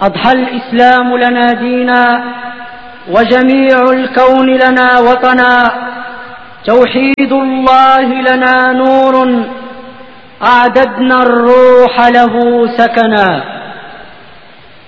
أضحى الإسلام لنا دينا، وجميع الكون لنا وطنا. توحيد الله لنا نور، أعددنا الروح له سكنا.